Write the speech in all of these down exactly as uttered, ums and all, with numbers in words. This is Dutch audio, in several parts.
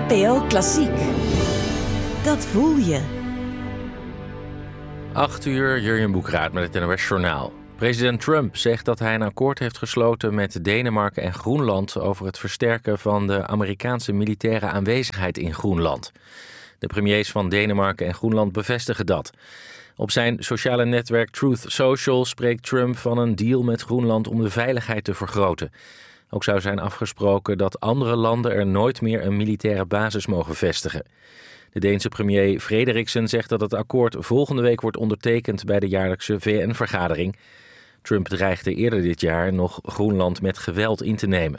N P O Klassiek. Dat voel je. acht uur, Jurjen Boekraat met het N O S-journaal. President Trump zegt dat hij een akkoord heeft gesloten met Denemarken en Groenland over het versterken van de Amerikaanse militaire aanwezigheid in Groenland. De premiers van Denemarken en Groenland bevestigen dat. Op zijn sociale netwerk Truth Social spreekt Trump van een deal met Groenland om de veiligheid te vergroten. Ook zou zijn afgesproken dat andere landen er nooit meer een militaire basis mogen vestigen. De Deense premier Frederiksen zegt dat het akkoord volgende week wordt ondertekend bij de jaarlijkse V N-vergadering. Trump dreigde eerder dit jaar nog Groenland met geweld in te nemen.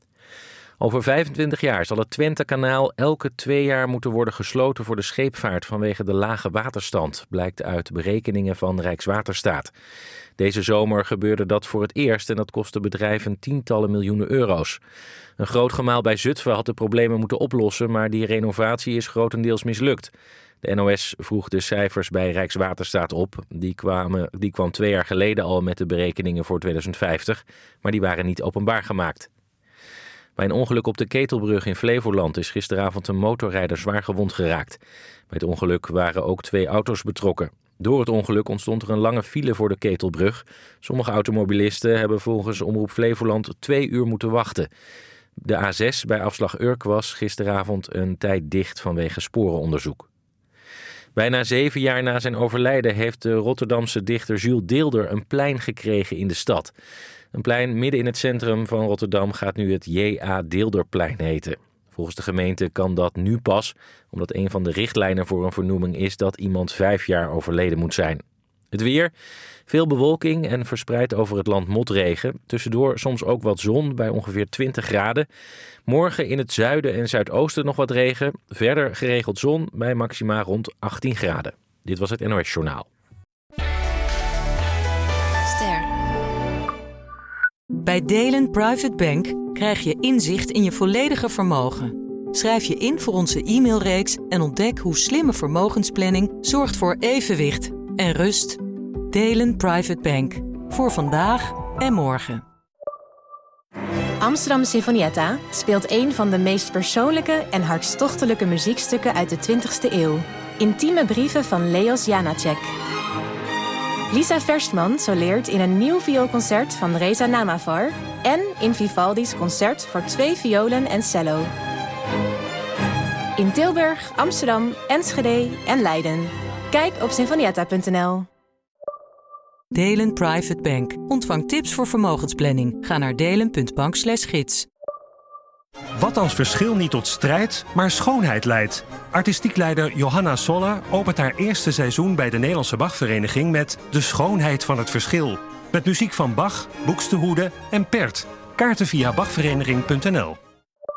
Over vijfentwintig jaar zal het Twentekanaal elke twee jaar moeten worden gesloten voor de scheepvaart vanwege de lage waterstand, blijkt uit berekeningen van Rijkswaterstaat. Deze zomer gebeurde dat voor het eerst en dat kostte bedrijven tientallen miljoenen euro's. Een groot gemaal bij Zutphen had de problemen moeten oplossen, maar die renovatie is grotendeels mislukt. De N O S vroeg de cijfers bij Rijkswaterstaat op. Die, kwamen, die kwam twee jaar geleden al met de berekeningen voor tweeduizend vijftig, maar die waren niet openbaar gemaakt. Bij een ongeluk op de Ketelbrug in Flevoland is gisteravond een motorrijder zwaar gewond geraakt. Bij het ongeluk waren ook twee auto's betrokken. Door het ongeluk ontstond er een lange file voor de Ketelbrug. Sommige automobilisten hebben volgens Omroep Flevoland twee uur moeten wachten. De A zes bij afslag Urk was gisteravond een tijd dicht vanwege sporenonderzoek. Bijna zeven jaar na zijn overlijden heeft de Rotterdamse dichter Jules Deelder een plein gekregen in de stad. Een plein midden in het centrum van Rotterdam gaat nu het J A Deelderplein heten. Volgens de gemeente kan dat nu pas, omdat een van de richtlijnen voor een vernoeming is dat iemand vijf jaar overleden moet zijn. Het weer, veel bewolking en verspreid over het land motregen. Tussendoor soms ook wat zon bij ongeveer twintig graden. Morgen in het zuiden en zuidoosten nog wat regen. Verder geregeld zon bij maxima rond achttien graden. Dit was het N O S-journaal. Ster. Bij Delen Private Bank krijg je inzicht in je volledige vermogen. Schrijf je in voor onze e-mailreeks en ontdek hoe slimme vermogensplanning zorgt voor evenwicht en rust. Delen Private Bank. Voor vandaag en morgen. Amsterdam Sinfonietta speelt een van de meest persoonlijke en hartstochtelijke muziekstukken uit de twintigste eeuw. Intieme brieven van Leos Janáček. Lisa Verstman soleert in een nieuw vioolconcert van Reza Namavar en in Vivaldi's concert voor twee violen en cello. In Tilburg, Amsterdam, Enschede en Leiden. Kijk op sinfonietta punt n l. Delen Private Bank. Ontvang tips voor vermogensplanning. Ga naar delen punt bank slash gids. Wat als verschil niet tot strijd, maar schoonheid leidt? Artistiek leider Johanna Soller opent haar eerste seizoen bij de Nederlandse Bachvereniging met De Schoonheid van het Verschil. Met muziek van Bach, Buxtehude en Pärt. Kaarten via bachvereniging punt n l.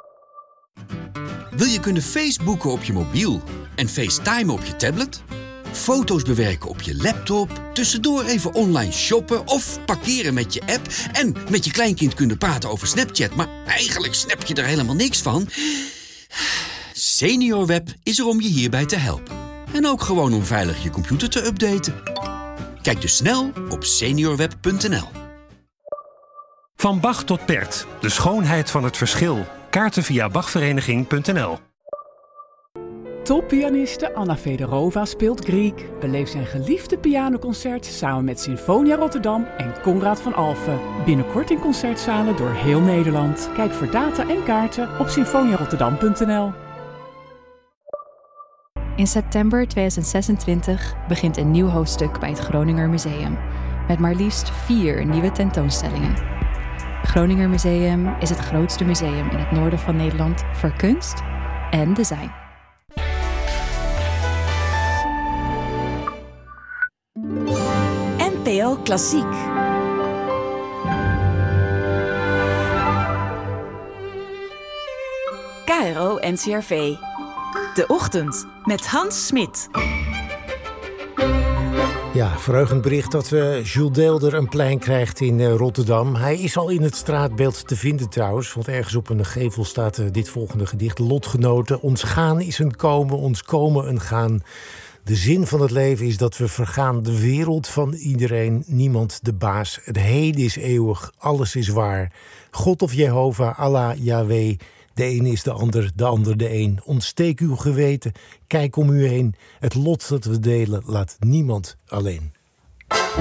Wil je kunnen Facebooken op je mobiel en FaceTime op je tablet? Foto's bewerken op je laptop, tussendoor even online shoppen of parkeren met je app en met je kleinkind kunnen praten over Snapchat, maar eigenlijk snap je er helemaal niks van? SeniorWeb is er om je hierbij te helpen. En ook gewoon om veilig je computer te updaten. Kijk dus snel op seniorweb punt n l. Van Bach tot Pärt. De schoonheid van het verschil. Kaarten via bachvereniging punt n l. Toppianiste Anna Fedorova speelt Grieg, beleeft zijn geliefde pianoconcert samen met Sinfonia Rotterdam en Conrad van Alphen. Binnenkort in concertzalen door heel Nederland. Kijk voor data en kaarten op sinfonia rotterdam punt n l. In september tweeduizend zesentwintig begint een nieuw hoofdstuk bij het Groninger Museum, met maar liefst vier nieuwe tentoonstellingen. Groninger Museum is het grootste museum in het noorden van Nederland voor kunst en design. N P O Klassiek. K R O N C R V. De Ochtend met Hans Smit. Ja, verheugend bericht dat we Jules Deelder een plein krijgt in uh, Rotterdam. Hij is al in het straatbeeld te vinden trouwens. Want ergens op een gevel staat uh, dit volgende gedicht. Lotgenoten, ons gaan is een komen, ons komen een gaan. De zin van het leven is dat we vergaan. De wereld van iedereen, niemand de baas. Het heden is eeuwig, alles is waar. God of Jehovah, Allah, Yahweh, De een is de ander, de ander de een. Ontsteek uw geweten, kijk om u heen. Het lot dat we delen laat niemand alleen.